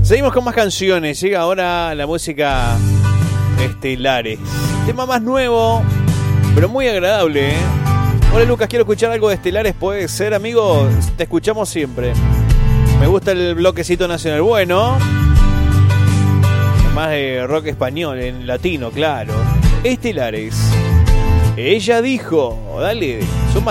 Seguimos con más canciones. Llega ahora la música Estelares. Tema más nuevo, pero muy agradable, ¿eh? Hola Lucas, quiero escuchar algo de Estelares. ¿Puede ser, amigo? Te escuchamos siempre. Me gusta el bloquecito nacional. Bueno, más de rock español, en latino, claro. Estelares. Ella dijo, dale, suma.